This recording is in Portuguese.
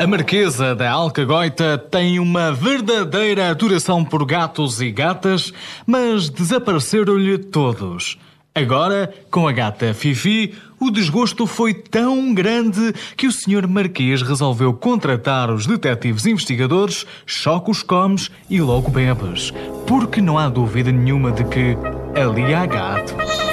A Marquesa da Alcagoita tem uma verdadeira adoração por gatos e gatas, mas desapareceram-lhe todos. Agora, com a gata Fifi, o desgosto foi tão grande que o Sr. Marquês resolveu contratar os detetives investigadores Chocos Comes e Logo Bebes, porque não há dúvida nenhuma de que ali há gatos.